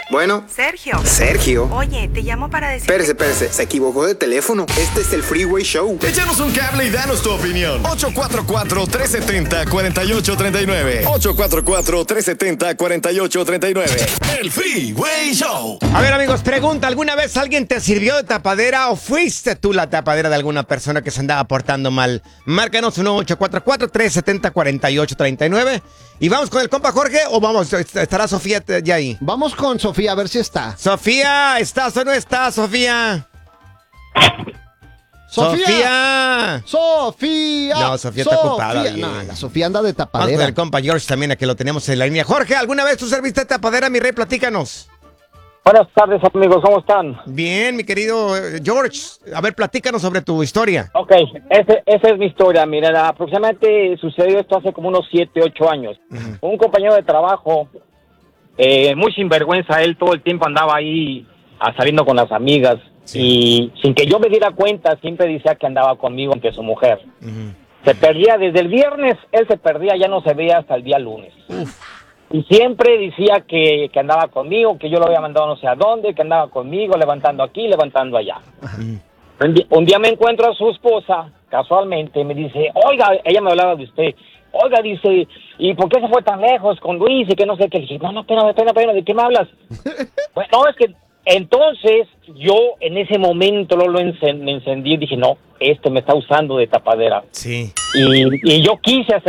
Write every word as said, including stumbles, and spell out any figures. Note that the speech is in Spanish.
Bueno. Sergio. Sergio. Oye, te llamo para decir... Espérese, espérese. Se equivocó de teléfono. Este es el Freeway Show. Échanos un cable y danos tu opinión. ocho cuatro cuatro, tres siete cero, cuatro ocho tres nueve. ocho cuatro cuatro, tres siete cero, cuatro ocho tres nueve. El Freeway Show. A ver, amigos, pregunta. ¿Alguna vez alguien te sirvió de tapadera o fuiste tú la tapadera de alguna persona que se andaba portando mal? Márcanos uno ocho cuatro cuatro, tres siete cero, cuatro ocho tres nueve. ¿Y vamos con el compa Jorge o vamos? ¿Estará Sofía ya ahí? Vamos con Sofía, a ver si está. Sofía, ¿estás o no estás, Sofía? ¡Sofía! ¡Sofía! ¡Sofía! No, Sofía está ocupada. Sofía. No, la Sofía anda de Vamos con tapadera. el compa George también, a que lo tenemos en la línea. Jorge, ¿alguna vez tú serviste de tapadera, mi rey? Platícanos. Buenas tardes, amigos, ¿cómo están? Bien, mi querido eh, George. A ver, platícanos sobre tu historia. Ok, ese, esa es mi historia. Miren, aproximadamente sucedió esto hace como unos siete, ocho años. Uh-huh. Un compañero de trabajo, eh, muy sinvergüenza, él todo el tiempo andaba ahí a, saliendo con las amigas. Sí. Y sin que yo me diera cuenta, siempre decía que andaba conmigo, aunque su mujer. Uh-huh. Se perdía desde el viernes, él se perdía, ya no se veía hasta el día lunes. Uf. Y siempre decía que, que andaba conmigo, que yo lo había mandado no sé a dónde, que andaba conmigo, levantando aquí, levantando allá. Uh-huh. Un, día, un día me encuentro a su esposa, casualmente, y me dice, oiga, ella me hablaba de usted, oiga, dice, ¿y por qué se fue tan lejos con Luis? Y que no sé qué. Le dije, no, no, espérame, espérame, espérame, ¿de qué me hablas? Bueno, no, es que entonces yo en ese momento lo, lo encend, me encendí y dije, no, este me está usando de tapadera. Sí. Y, y yo quise hacer